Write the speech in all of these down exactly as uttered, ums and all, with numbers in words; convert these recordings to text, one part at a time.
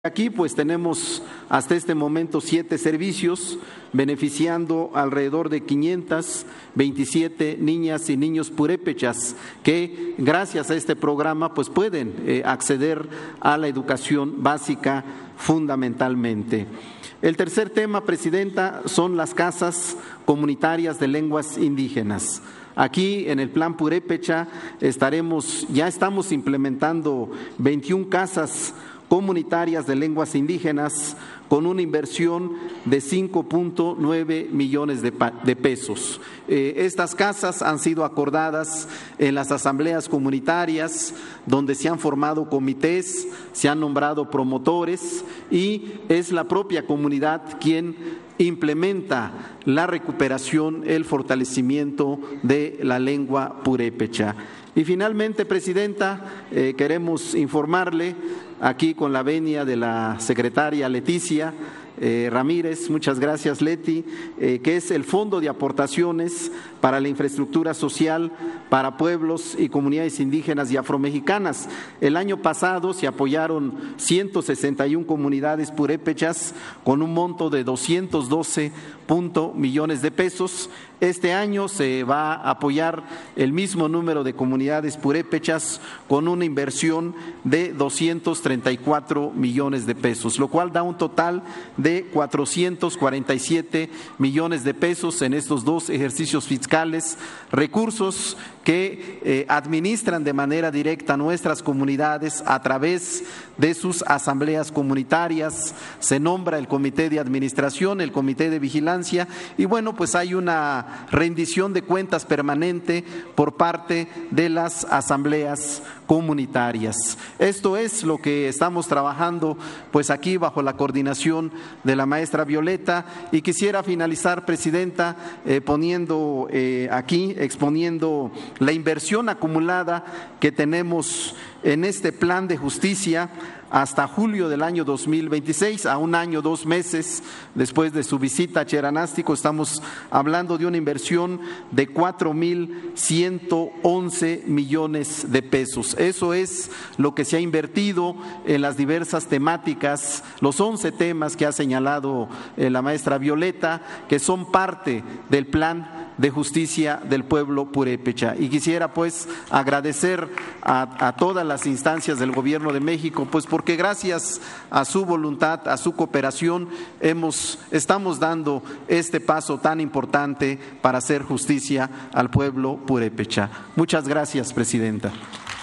Aquí pues tenemos hasta este momento siete servicios beneficiando alrededor de quinientas veintisiete niñas y niños purépechas que gracias a este programa pues pueden eh, acceder a la educación básica fundamentalmente. El tercer tema, Presidenta, son las casas comunitarias de lenguas indígenas. Aquí en el Plan Purépecha estaremos, ya estamos implementando veintiuna casas comunitarias de lenguas indígenas con una inversión de cinco punto nueve millones de, de pesos. Eh, estas casas han sido acordadas en las asambleas comunitarias, donde se han formado comités, se han nombrado promotores y es la propia comunidad quien implementa la recuperación, el fortalecimiento de la lengua purépecha. Y finalmente, Presidenta, eh, queremos informarle aquí con la venia de la secretaria Leticia eh, Ramírez, muchas gracias Leti, eh, que es el Fondo de Aportaciones para la Infraestructura Social para Pueblos y Comunidades Indígenas y Afromexicanas. El año pasado se apoyaron ciento sesenta y una comunidades purépechas con un monto de doscientos doce millones de pesos. Este año se va a apoyar el mismo número de comunidades purépechas con una inversión de doscientos treinta y cuatro millones de pesos, lo cual da un total de cuatrocientos cuarenta y siete millones de pesos en estos dos ejercicios fiscales, recursos que eh, administran de manera directa nuestras comunidades a través de sus asambleas comunitarias. Se nombra el comité de administración, el comité de vigilancia y bueno, pues hay una rendición de cuentas permanente por parte de las asambleas comunitarias. Esto es lo que estamos trabajando pues aquí bajo la coordinación de la maestra Violeta y quisiera finalizar, Presidenta, eh, poniendo eh, aquí, exponiendo la inversión acumulada que tenemos en este plan de justicia hasta julio del año dos mil veintiséis, a un año, dos meses después de su visita a Cheranástico, estamos hablando de una inversión de cuatro mil ciento once millones de pesos. Eso es lo que se ha invertido en las diversas temáticas, los once temas que ha señalado eh, la maestra Violeta, que son parte del plan de justicia del pueblo purépecha. Y quisiera pues agradecer a, a todas las instancias del Gobierno de México, pues porque gracias a su voluntad, a su cooperación, hemos, estamos dando este paso tan importante para hacer justicia al pueblo purépecha. Muchas gracias, Presidenta.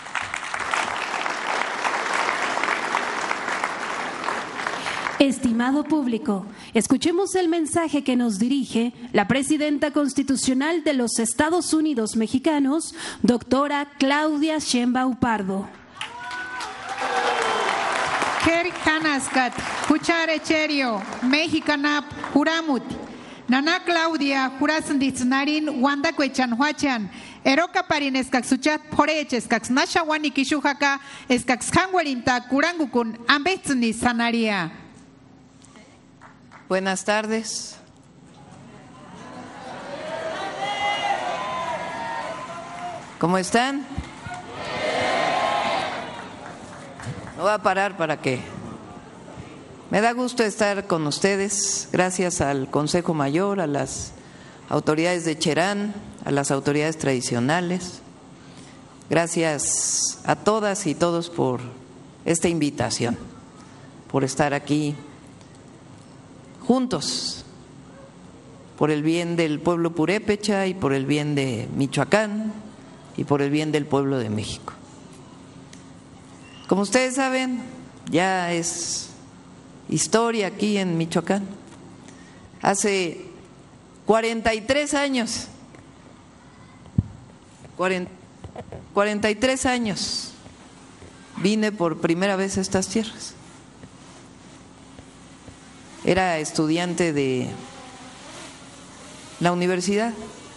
Estimado público, escuchemos el mensaje que nos dirige la Presidenta Constitucional de los Estados Unidos Mexicanos, doctora Claudia Sheinbaum Pardo. Ker Hanaskat, Kuchare Cherio, Mexicana Juramut, Nana Claudia, Jurasanditznarin, Wanda Cuechan Huachan, Eroka Parinescak Suchat Porechescak, Nashawani Kishuhaka, Escax Hanguarinta, Kurangukun, Ambetsni Sanaria. Buenas tardes. ¿Cómo están? No voy a parar para que. Me da gusto estar con ustedes, gracias al Consejo Mayor, a las autoridades de Cherán, a las autoridades tradicionales. Gracias a todas y todos por esta invitación, por estar aquí juntos, por el bien del pueblo purépecha y por el bien de Michoacán y por el bien del pueblo de México. Como ustedes saben, ya es historia aquí en Michoacán. Hace cuarenta y tres años, cuarenta y tres años, vine por primera vez a estas tierras. Era estudiante de la universidad.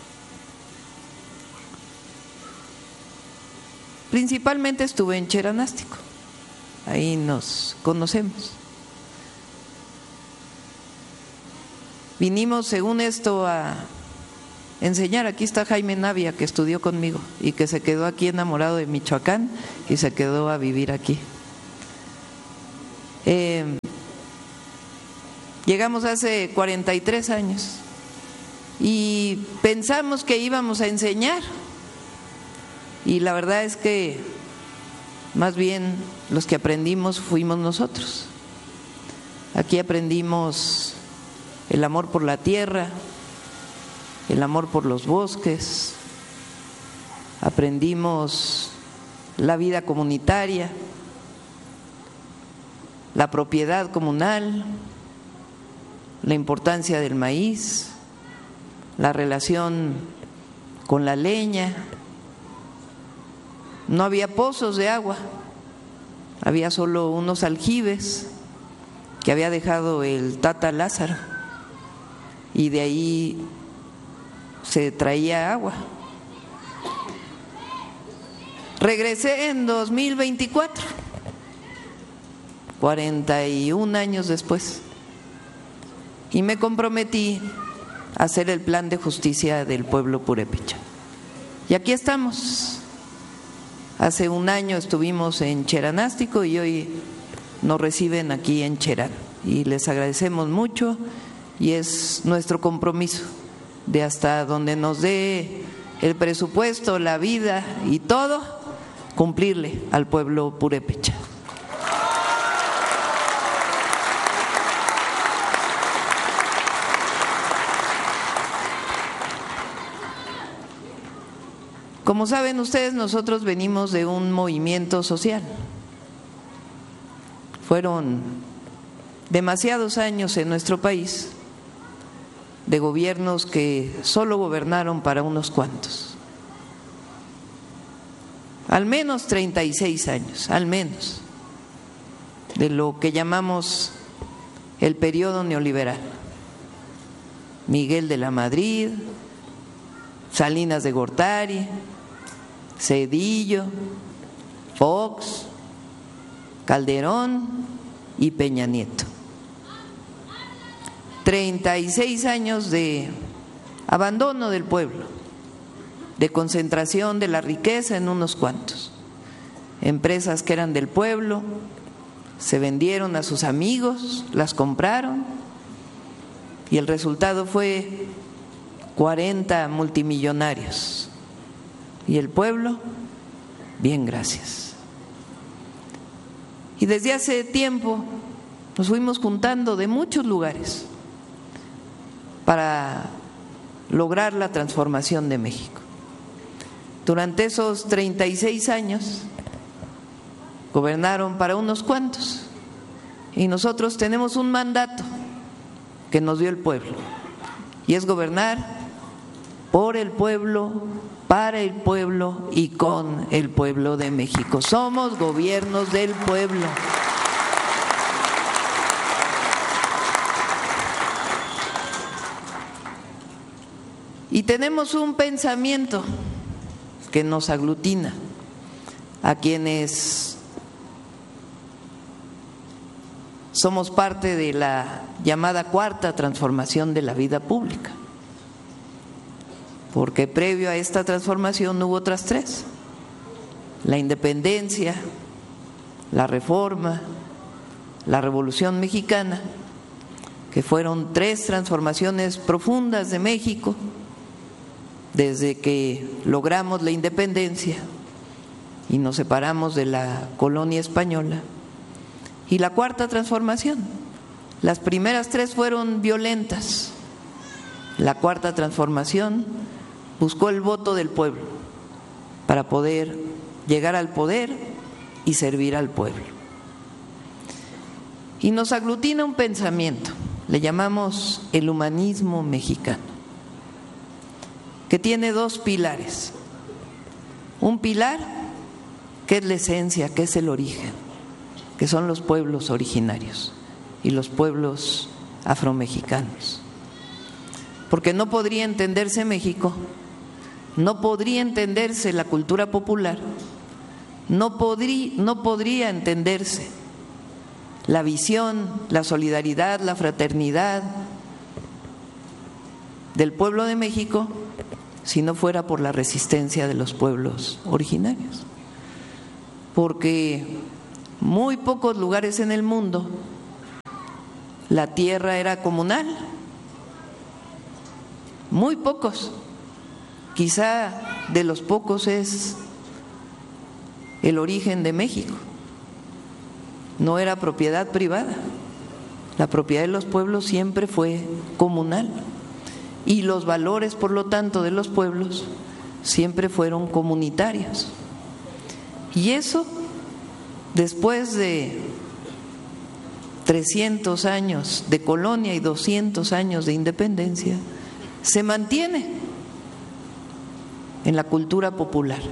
Principalmente estuve en Cheranástico, ahí nos conocemos. Vinimos, según esto, a enseñar. Aquí está Jaime Navia, que estudió conmigo y que se quedó aquí enamorado de Michoacán y se quedó a vivir aquí. Eh, llegamos hace cuarenta y tres años y pensamos que íbamos a enseñar, y la verdad es que más bien los que aprendimos fuimos nosotros. Aquí aprendimos el amor por la tierra, el amor por los bosques, aprendimos la vida comunitaria, la propiedad comunal, la importancia del maíz, la relación con la leña. No había pozos de agua, había solo unos aljibes que había dejado el Tata Lázaro, y de ahí se traía agua. Regresé en dos mil veinticuatro, cuarenta y un años después, y me comprometí a hacer el plan de justicia del pueblo purépecha. Y aquí estamos. Hace un año estuvimos en Cheranástico y hoy nos reciben aquí en Cherán. Y les agradecemos mucho, y es nuestro compromiso de hasta donde nos dé el presupuesto, la vida y todo, cumplirle al pueblo purépecha. Como saben ustedes, nosotros venimos de un movimiento social. Fueron demasiados años en nuestro país de gobiernos que solo gobernaron para unos cuantos. Al menos treinta y seis años, al menos, de lo que llamamos el periodo neoliberal. Miguel de la Madrid, Salinas de Gortari, Zedillo, Fox, Calderón y Peña Nieto. treinta y seis años de abandono del pueblo, de concentración de la riqueza en unos cuantos. Empresas que eran del pueblo se vendieron a sus amigos, las compraron, y el resultado fue cuarenta multimillonarios. Y el pueblo, bien, gracias. Y desde hace tiempo nos fuimos juntando de muchos lugares para lograr la transformación de México. Durante esos treinta y seis años gobernaron para unos cuantos, y nosotros tenemos un mandato que nos dio el pueblo, y es gobernar por el pueblo, para el pueblo y con el pueblo de México. Somos gobiernos del pueblo. Y tenemos un pensamiento que nos aglutina a quienes somos parte de la llamada cuarta transformación de la vida pública, porque previo a esta transformación hubo otras tres: la independencia, la reforma, la Revolución Mexicana, que fueron tres transformaciones profundas de México desde que logramos la independencia y nos separamos de la colonia española. Y la cuarta transformación, las primeras tres fueron violentas. La cuarta transformación buscó el voto del pueblo para poder llegar al poder y servir al pueblo. Y nos aglutina un pensamiento, le llamamos el humanismo mexicano, que tiene dos pilares. Un pilar que es la esencia, que es el origen, que son los pueblos originarios y los pueblos afromexicanos. Porque no podría entenderse México, no podría entenderse la cultura popular, no podría, no podría entenderse la visión, la solidaridad, la fraternidad del pueblo de México si no fuera por la resistencia de los pueblos originarios. Porque muy pocos lugares en el mundo la tierra era comunal, muy pocos. Quizá de los pocos es el origen de México. No era propiedad privada, la propiedad de los pueblos siempre fue comunal y los valores, por lo tanto, de los pueblos siempre fueron comunitarios. Y eso, después de trescientos años de colonia y doscientos años de independencia, se mantiene en la cultura popular.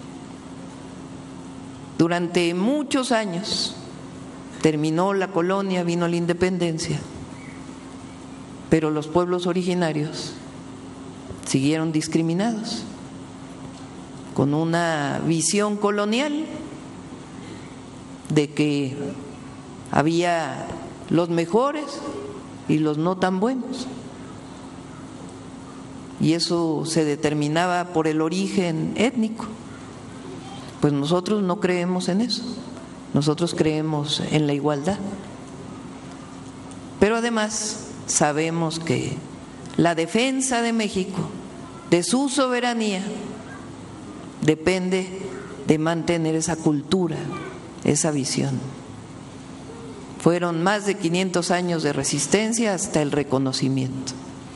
Durante muchos años terminó la colonia, vino la independencia, pero los pueblos originarios siguieron discriminados, con una visión colonial de que había los mejores y los no tan buenos. Y eso se determinaba por el origen étnico. Pues nosotros no creemos en eso, nosotros creemos en la igualdad. Pero además sabemos que la defensa de México, de su soberanía, depende de mantener esa cultura, esa visión. Fueron más de quinientos años de resistencia hasta el reconocimiento.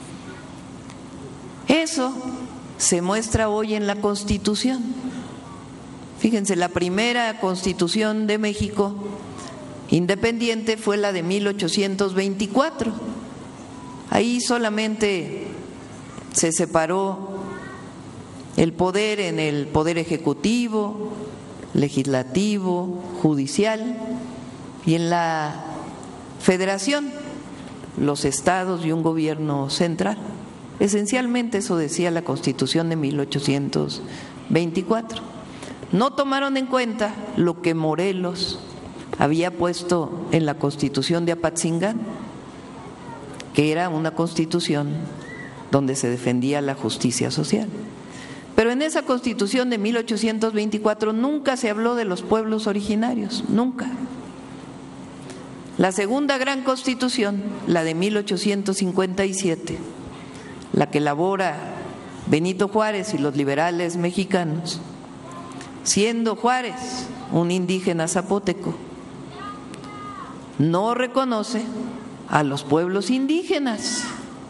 Eso se muestra hoy en la Constitución. Fíjense, la primera Constitución de México independiente fue la de mil ochocientos veinticuatro. Ahí solamente se separó el poder en el poder ejecutivo, legislativo, judicial, y en la federación, los estados y un gobierno central. Esencialmente eso decía la Constitución de mil ochocientos veinticuatro. No tomaron en cuenta lo que Morelos había puesto en la Constitución de Apatzingán, que era una constitución donde se defendía la justicia social. Pero en esa Constitución de mil ochocientos veinticuatro nunca se habló de los pueblos originarios, nunca. La segunda gran Constitución, la de mil ochocientos cincuenta y siete, la que elabora Benito Juárez y los liberales mexicanos, siendo Juárez un indígena zapoteco, no reconoce a los pueblos indígenas.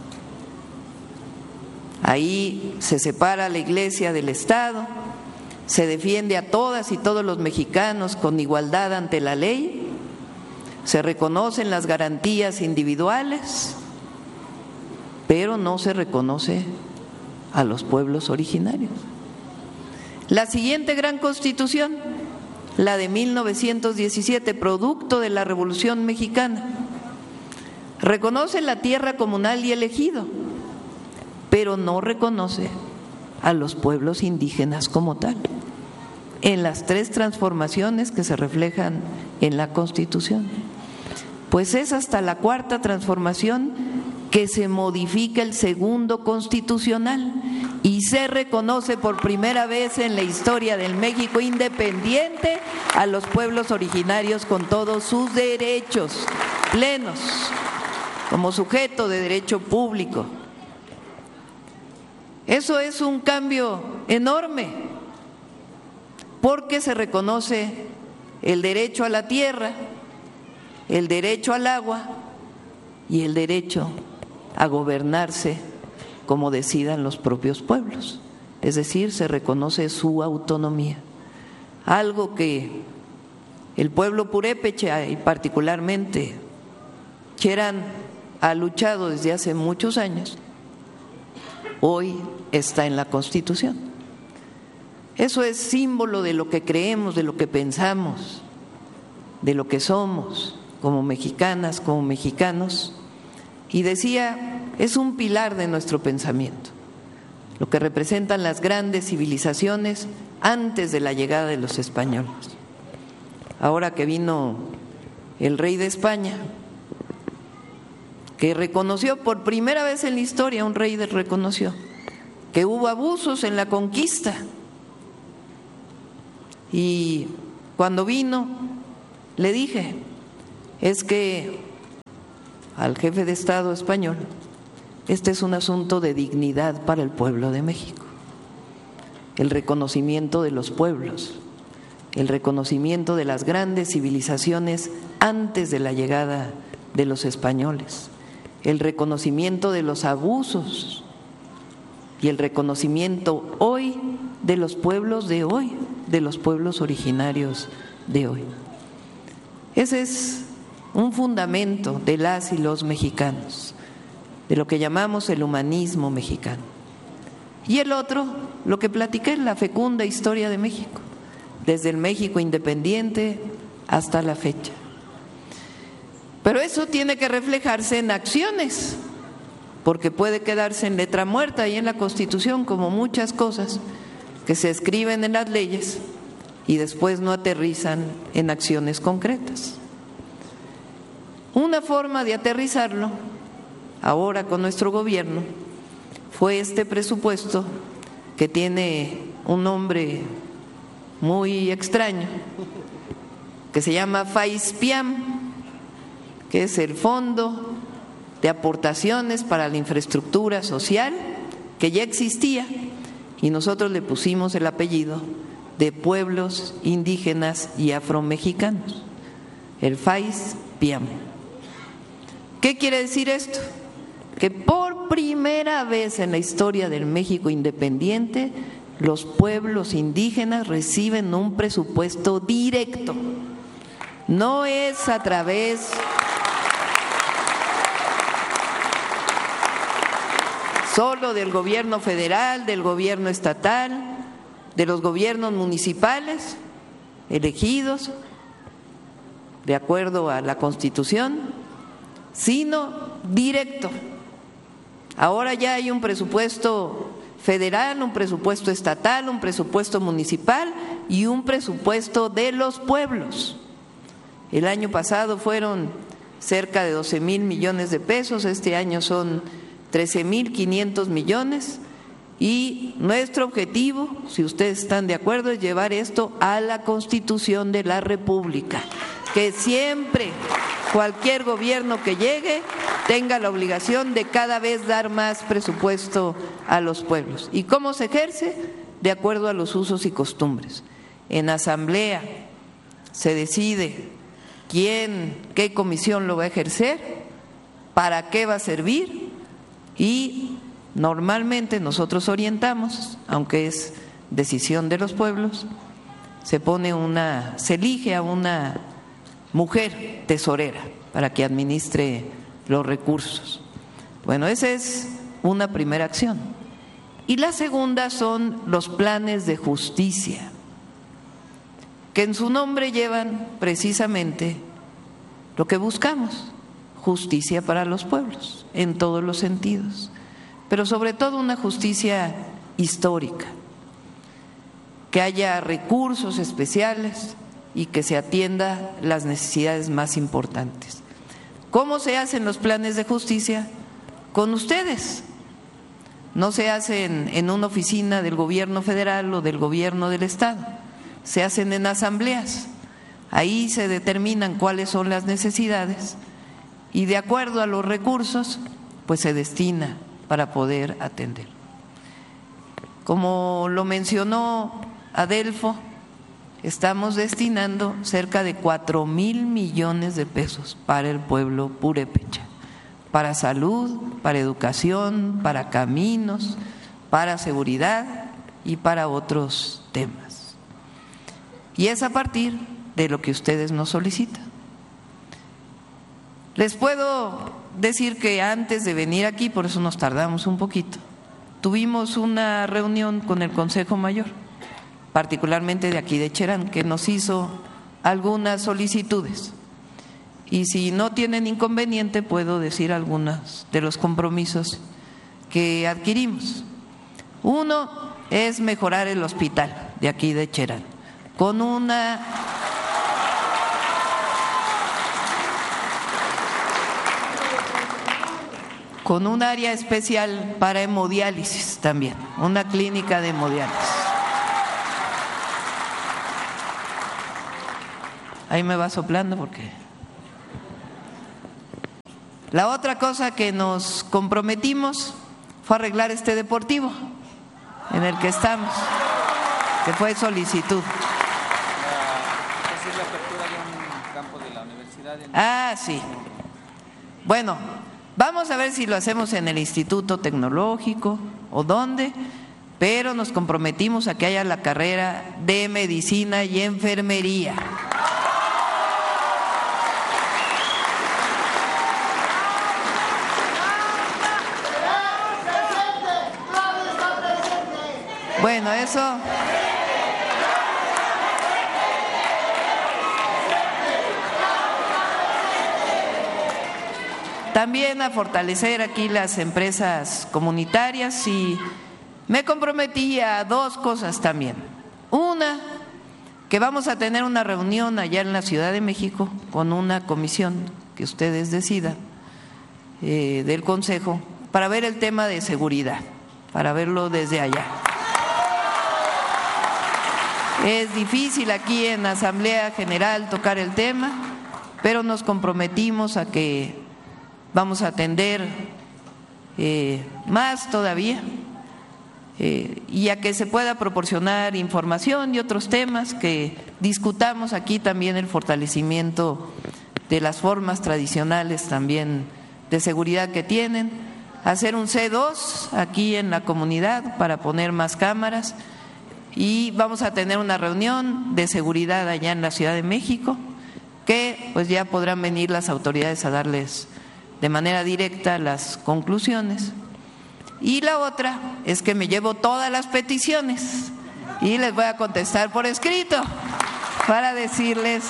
Ahí se separa la Iglesia del Estado, se defiende a todas y todos los mexicanos con igualdad ante la ley, se reconocen las garantías individuales, pero no se reconoce a los pueblos originarios. La siguiente gran Constitución, la de mil novecientos diecisiete, producto de la Revolución Mexicana, reconoce la tierra comunal y el ejido, pero no reconoce a los pueblos indígenas como tal, en las tres transformaciones que se reflejan en la Constitución. Pues es hasta la cuarta transformación que se modifica el segundo constitucional y se reconoce por primera vez en la historia del México independiente a los pueblos originarios con todos sus derechos plenos, como sujeto de derecho público. Eso es un cambio enorme, porque se reconoce el derecho a la tierra, el derecho al agua y el derecho a gobernarse como decidan los propios pueblos. Es decir, se reconoce su autonomía, algo que el pueblo purépecha y particularmente Cherán ha luchado desde hace muchos años. Hoy está en la Constitución. Eso es símbolo de lo que creemos, de lo que pensamos, de lo que somos como mexicanas, como mexicanos. Y decía, es un pilar de nuestro pensamiento, lo que representan las grandes civilizaciones antes de la llegada de los españoles. Ahora que vino el rey de España, que reconoció por primera vez en la historia, un rey reconoció que hubo abusos en la conquista, y cuando vino le dije es que al jefe de Estado español, este es un asunto de dignidad para el pueblo de México, el reconocimiento de los pueblos, el reconocimiento de las grandes civilizaciones antes de la llegada de los españoles, el reconocimiento de los abusos y el reconocimiento hoy de los pueblos de hoy, de los pueblos originarios de hoy. Ese es un fundamento de las y los mexicanos, de lo que llamamos el humanismo mexicano. Y el otro, lo que platiqué, la fecunda historia de México, desde el México independiente hasta la fecha. Pero eso tiene que reflejarse en acciones, porque puede quedarse en letra muerta y en la Constitución, como muchas cosas que se escriben en las leyes y después no aterrizan en acciones concretas. Una forma de aterrizarlo, ahora con nuestro gobierno, fue este presupuesto que tiene un nombre muy extraño, que se llama FAISPIAM, que es el Fondo de Aportaciones para la Infraestructura Social, que ya existía, y nosotros le pusimos el apellido de Pueblos Indígenas y Afromexicanos, el FAISPIAM. ¿Qué quiere decir esto? Que por primera vez en la historia del México independiente, los pueblos indígenas reciben un presupuesto directo. No es a través solo del gobierno federal, del gobierno estatal, de los gobiernos municipales elegidos de acuerdo a la Constitución, sino directo. Ahora ya hay un presupuesto federal, un presupuesto estatal, un presupuesto municipal y un presupuesto de los pueblos. El año pasado fueron cerca de doce mil millones de pesos, este año son trece mil quinientos millones y nuestro objetivo, si ustedes están de acuerdo, es llevar esto a la Constitución de la República, que siempre cualquier gobierno que llegue tenga la obligación de cada vez dar más presupuesto a los pueblos. ¿Y cómo se ejerce? De acuerdo a los usos y costumbres. En asamblea se decide quién, qué comisión lo va a ejercer, para qué va a servir y normalmente nosotros orientamos, aunque es decisión de los pueblos, se pone una, se elige a una mujer tesorera para que administre los recursos. Bueno, esa es una primera acción. Y la segunda son los planes de justicia, que en su nombre llevan precisamente lo que buscamos, justicia para los pueblos, en todos los sentidos, pero sobre todo una justicia histórica, que haya recursos especiales y que se atienda las necesidades más importantes. ¿Cómo se hacen los planes de justicia? Con ustedes. No se hacen en una oficina del gobierno federal o del gobierno del estado, se hacen en asambleas. Ahí se determinan cuáles son las necesidades y de acuerdo a los recursos, pues se destina para poder atender. Como lo mencionó Adelfo, estamos destinando cerca de cuatro mil millones de pesos para el pueblo purépecha, para salud, para educación, para caminos, para seguridad y para otros temas. Y es a partir de lo que ustedes nos solicitan. Les puedo decir que antes de venir aquí, por eso nos tardamos un poquito, tuvimos una reunión con el Consejo Mayor, particularmente de aquí de Cherán, que nos hizo algunas solicitudes. Y si no tienen inconveniente, puedo decir algunos de los compromisos que adquirimos. Uno es mejorar el hospital de aquí de Cherán, con una con un área especial para hemodiálisis también, una clínica de hemodiálisis. ahí me va soplando porque… La otra cosa que nos comprometimos fue arreglar este deportivo en el que estamos, que fue solicitud. Es la apertura de un campo de la universidad. Ah, sí. Bueno, vamos a ver si lo hacemos en el Instituto Tecnológico o dónde, pero nos comprometimos a que haya la carrera de medicina y enfermería. Bueno, eso… También a fortalecer aquí las empresas comunitarias y me comprometí a dos cosas también. Una, que vamos a tener una reunión allá en la Ciudad de México con una comisión que ustedes decidan eh, del Consejo para ver el tema de seguridad, para verlo desde allá. Es difícil aquí en la Asamblea General tocar el tema, pero nos comprometimos a que vamos a atender eh, más todavía eh, y a que se pueda proporcionar información y otros temas que discutamos aquí también el fortalecimiento de las formas tradicionales también de seguridad que tienen, hacer un C dos aquí en la comunidad para poner más cámaras y vamos a tener una reunión de seguridad allá en la Ciudad de México que pues ya podrán venir las autoridades a darles de manera directa las conclusiones. Y la otra es que me llevo todas las peticiones y les voy a contestar por escrito para decirles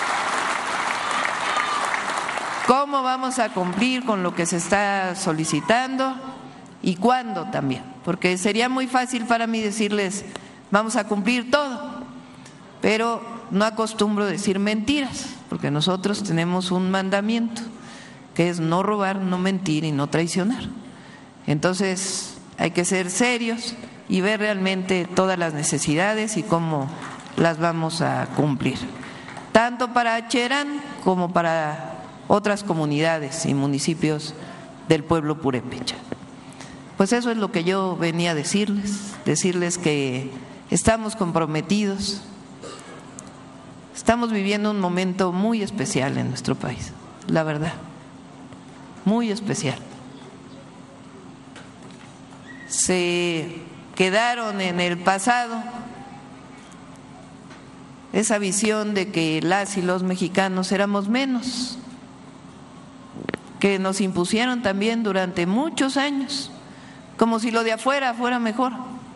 cómo vamos a cumplir con lo que se está solicitando y cuándo también, porque sería muy fácil para mí decirles vamos a cumplir todo, pero no acostumbro decir mentiras, porque nosotros tenemos un mandamiento que es no robar, no mentir y no traicionar. Entonces hay que ser serios y ver realmente todas las necesidades y cómo las vamos a cumplir, tanto para Cherán como para otras comunidades y municipios del pueblo purépecha. Pues eso es lo que yo venía a decirles, decirles que estamos comprometidos, estamos viviendo un momento muy especial en nuestro país, la verdad, muy especial. Se quedaron en el pasado esa visión de que las y los mexicanos éramos menos, que nos impusieron también durante muchos años, como si lo de afuera fuera mejor.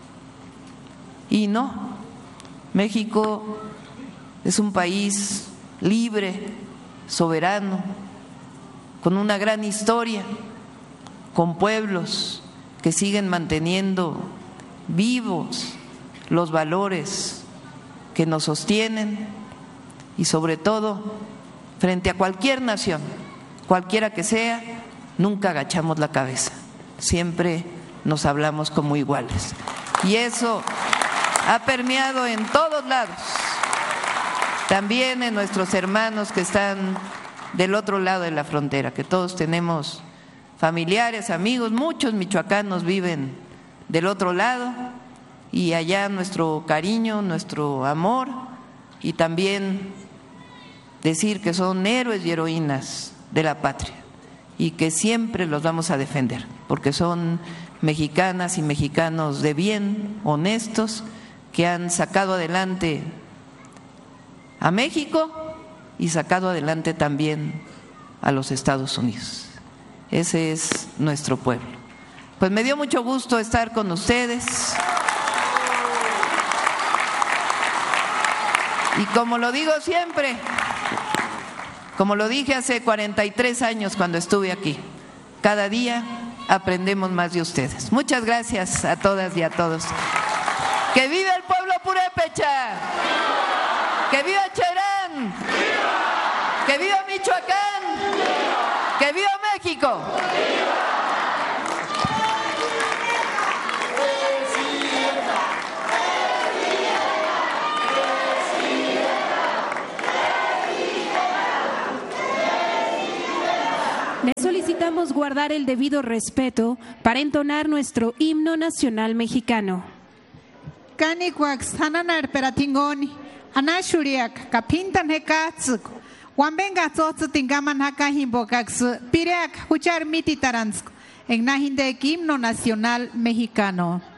Y no, México es un país libre, soberano, con una gran historia, con pueblos que siguen manteniendo vivos los valores que nos sostienen y sobre todo frente a cualquier nación, cualquiera que sea, nunca agachamos la cabeza, siempre nos hablamos como iguales. Y eso ha permeado en todos lados, también en nuestros hermanos que están del otro lado de la frontera, que todos tenemos familiares, amigos, muchos michoacanos viven del otro lado y allá nuestro cariño, nuestro amor y también decir que son héroes y heroínas de la patria y que siempre los vamos a defender porque son mexicanas y mexicanos de bien, honestos, que han sacado adelante a México y sacado adelante también a los Estados Unidos. Ese es nuestro pueblo. Pues me dio mucho gusto estar con ustedes. Y como lo digo siempre, como lo dije hace cuarenta y tres años cuando estuve aquí, cada día aprendemos más de ustedes. Muchas gracias a todas y a todos. ¡Que viva el pueblo purépecha! ¡Que viva Cherán! ¡Que viva Michoacán! ¡Que viva México! Les solicitamos guardar el debido respeto para entonar nuestro himno nacional mexicano. Canicuax, Hananar Peratingoni, Anashuriak, Capintan Hekatsuk, Wambenga Tsotsu Tingaman Hakahimbocax, Pireak, Huchar Mititaransk, en Najinde himno nacional mexicano.